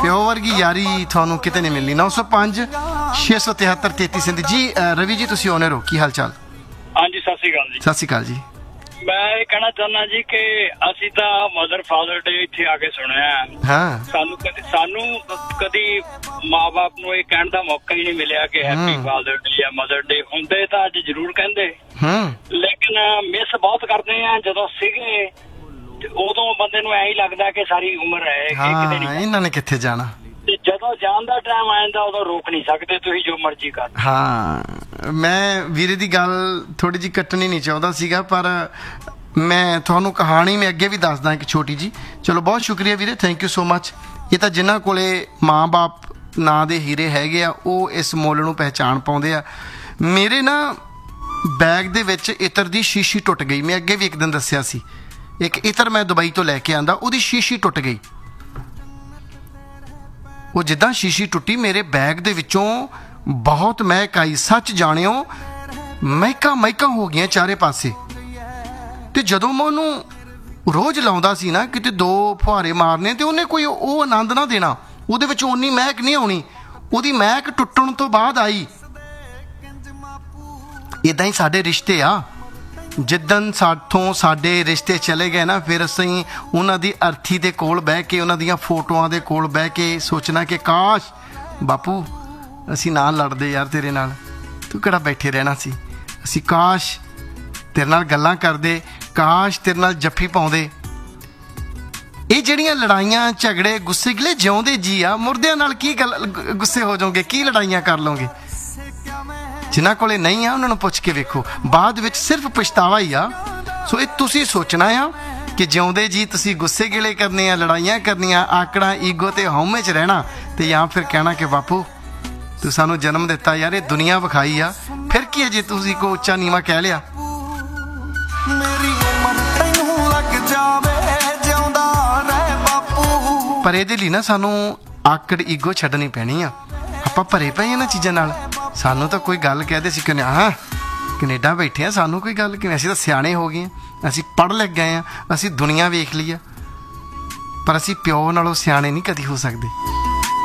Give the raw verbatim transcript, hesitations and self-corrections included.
प्यो वर्गी यारी थानू किते नहीं मिलनी। नौ सौ पांच छे सौ तिहत्तर तेती सैंती जी। रवि जी तुसी ओनर हो, की हाल चाल? हाँ जी, सत श्री अकाल जी। सत श्री अकाल जी। मैं ये कहना चाहना जी कि ਅਸੀਂ ਤਾਂ ਮਦਰ ਫਾਦਰ ਡੇ ਇੱਥੇ ਆ ਕੇ ਸੁਣਿਆ। ਹਾਂ, ਸਾਨੂੰ ਕਦੀ ਸਾਨੂੰ ਕਦੀ ਮਾਂ-ਬਾਪ ਨੂੰ ਇਹ ਕਹਿਣ ਦਾ ਮੌਕਾ ਹੀ ਨਹੀਂ ਮਿਲਿਆ ਕਿ ਹੈਪੀ ਫਾਦਰ ਡੇ ਜਾਂ ਮਦਰ ਡੇ। ਹੁੰਦੇ ਤਾਂ ਅੱਜ ਜ਼ਰੂਰ ਕਹਿੰਦੇ, ਲੇਕਿਨ ਮਿਸ ਬਹੁਤ ਕਰਦੇ ਆ। ਜਦੋਂ ਸੀਗੇ ਉਦੋਂ ਬੰਦੇ ਨੂੰ ਐਂ ਹੀ ਲੱਗਦਾ ਕਿ ਸਾਰੀ ਉਮਰ ਹੈ, ਕਿਤੇ ਨਹੀਂ ਇਹਨਾਂ ਨੇ ਕਿੱਥੇ ਜਾਣਾ। ਤੇ ਜਦੋਂ ਜਾਣ ਦਾ ਟਾਈਮ ਆ ਜਾਂਦਾ ਉਦੋਂ ਰੋਕ ਨਹੀਂ ਸਕਦੇ, ਤੁਸੀਂ ਜੋ ਮਰਜ਼ੀ ਕਰ। ਹਾਂ, ਮੈਂ ਵੀਰੇ ਦੀ ਗੱਲ ਥੋੜੀ ਜਿਹੀ ਕੱਟਣੀ ਨਹੀਂ ਚਾਹੁੰਦਾ ਸੀਗਾ, ਪਰ ਮੈਂ ਤੁਹਾਨੂੰ ਕਹਾਣੀ ਮੈਂ ਅੱਗੇ ਵੀ ਦੱਸਦਾ ਇੱਕ ਛੋਟੀ ਜੀ। ਚਲੋ ਬਹੁਤ ਸ਼ੁਕਰੀਆ ਵੀਰੇ, ਥੈਂਕ ਯੂ ਸੋ ਮਚ। ਇਹ ਤਾਂ ਜਿਨ੍ਹਾਂ ਕੋਲੇ ਮਾਂ ਬਾਪ ਨਾਂ ਦੇ ਹੀਰੇ ਹੈਗੇ ਆ ਉਹ ਇਸ ਮੁੱਲ ਨੂੰ ਪਹਿਚਾਣ ਪਾਉਂਦੇ ਆ। ਮੇਰੇ ਨਾ ਬੈਗ ਦੇ ਵਿੱਚ ਇਤਰ ਦੀ ਸ਼ੀਸ਼ੀ ਟੁੱਟ ਗਈ। ਮੈਂ ਅੱਗੇ ਵੀ ਇੱਕ ਦਿਨ ਦੱਸਿਆ ਸੀ, ਇੱਕ ਇਤਰ ਮੈਂ ਦੁਬਈ ਤੋਂ ਲੈ ਕੇ ਆਂਦਾ, ਉਹਦੀ ਸ਼ੀਸ਼ੀ ਟੁੱਟ ਗਈ। ਉਹ ਜਿੱਦਾਂ ਸ਼ੀਸ਼ੀ ਟੁੱਟੀ ਮੇਰੇ ਬੈਗ ਦੇ ਵਿੱਚੋਂ ਬਹੁਤ ਮਹਿਕ ਆਈ। ਸੱਚ ਜਾਣਿਓ ਮਹਿਕਾਂ ਮਹਿਕਾਂ ਹੋ ਗਈਆਂ ਚਾਰੇ ਪਾਸੇ। ਤੇ ਜਦੋਂ ਮੈਂ ਉਹਨੂੰ ਰੋਜ਼ ਲਾਉਂਦਾ ਸੀ ਨਾ, ਕਿਤੇ ਦੋ ਫੁਹਾਰੇ ਮਾਰਨੇ ਤੇ ਉਹਨੇ ਕੋਈ ਉਹ ਆਨੰਦ ਨਾ ਦੇਣਾ, ਉਹਦੇ ਵਿੱਚ ਓਨੀ ਮਹਿਕ ਨਹੀਂ ਆਉਣੀ। ਉਹਦੀ ਮਹਿਕ ਟੁੱਟਣ ਤੋਂ ਬਾਅਦ ਆਈ। ਇੱਦਾਂ ਹੀ ਸਾਡੇ ਰਿਸ਼ਤੇ ਆ। ਜਿੱਦਣ ਸਾਥੋਂ ਸਾਡੇ ਰਿਸ਼ਤੇ ਚਲੇ ਗਏ ਨਾ, ਫਿਰ ਅਸੀਂ ਉਹਨਾਂ ਦੀ ਅਰਥੀ ਦੇ ਕੋਲ ਬਹਿ ਕੇ, ਉਹਨਾਂ ਦੀਆਂ ਫੋਟੋਆਂ ਦੇ ਕੋਲ ਬਹਿ ਕੇ ਸੋਚਣਾ ਕਿ ਕਾਸ਼ ਬਾਪੂ ਅਸੀਂ ਨਾ ਲੜਦੇ ਯਾਰ ਤੇਰੇ ਨਾਲ, ਤੂੰ ਕਿਹੜਾ ਬੈਠੇ ਰਹਿਣਾ ਸੀ। ਅਸੀਂ ਕਾਸ਼ ਤੇਰੇ ਨਾਲ ਗੱਲਾਂ ਕਰਦੇ, ਕਾਸ਼ ਤੇਰੇ ਨਾਲ ਜੱਫੀ ਪਾਉਂਦੇ। ਇਹ ਜਿਹੜੀਆਂ ਲੜਾਈਆਂ ਝਗੜੇ ਗੁੱਸੇ ਗਿਲੇ ਜਿਉਂਦੇ ਜੀ ਆ, ਮੁਰਦਿਆਂ ਨਾਲ ਕੀ ਗੱਲ ਗੁੱਸੇ ਹੋ ਜਾਓਗੇ, ਕੀ ਲੜਾਈਆਂ ਕਰ ਲਓਗੇ। ਜਿਨ੍ਹਾਂ ਕੋਲੇ ਨਹੀਂ ਆ ਉਹਨਾਂ ਨੂੰ ਪੁੱਛ ਕੇ ਵੇਖੋ, ਬਾਅਦ ਵਿੱਚ ਸਿਰਫ ਪਛਤਾਵਾ ਹੀ ਆ। ਸੋ ਇਹ ਤੁਸੀਂ ਸੋਚਣਾ ਆ ਕਿ ਜਿਉਂਦੇ ਜੀ ਤੁਸੀਂ ਗੁੱਸੇ ਗਿਲੇ ਕਰਨੇ ਆ, ਲੜਾਈਆਂ ਕਰਨੀਆਂ, ਆਕੜਾਂ ਈਗੋ ਤੇ ਹਉਮੈ 'ਚ ਰਹਿਣਾ, ਤੇ ਜਾਂ ਫਿਰ ਕਹਿਣਾ ਕਿ ਬਾਪੂ ਤੂੰ ਸਾਨੂੰ ਜਨਮ ਦਿੱਤਾ ਯਾਰ, ਇਹ ਦੁਨੀਆ ਵਿਖਾਈ ਆ, ਫਿਰ ਕੀ ਹੈ ਜੇ ਤੁਸੀਂ ਕੋ ਉੱਚਾ ਨੀਵਾਂ ਕਹਿ ਲਿਆ। ਪਰ ਇਹਦੇ ਲਈ ਨਾ ਸਾਨੂੰ ਆਕੜ ਈਗੋ ਛੱਡਣੀ ਪੈਣੀ ਆ। ਆਪਾਂ ਭਰੇ ਪਏ ਇਹਨਾਂ ਚੀਜ਼ਾਂ ਨਾਲ। ਸਾਨੂੰ ਤਾਂ ਕੋਈ ਗੱਲ ਕਹਿ ਦੇ ਸੀ ਕਿ ਹਾਂ ਕੈਨੇਡਾ ਬੈਠੇ ਆ, ਸਾਨੂੰ ਕੋਈ ਗੱਲ ਕਿਵੇਂ, ਅਸੀਂ ਤਾਂ ਸਿਆਣੇ ਹੋ ਗਏ ਹਾਂ, ਅਸੀਂ ਪੜ੍ਹ ਲਿਖ ਗਏ ਹਾਂ, ਅਸੀਂ ਦੁਨੀਆ ਵੇਖ ਲਈ ਆ, ਪਰ ਅਸੀਂ ਪਿਓ ਨਾਲੋਂ ਸਿਆਣੇ ਨਹੀਂ ਕਦੀ ਹੋ ਸਕਦੇ।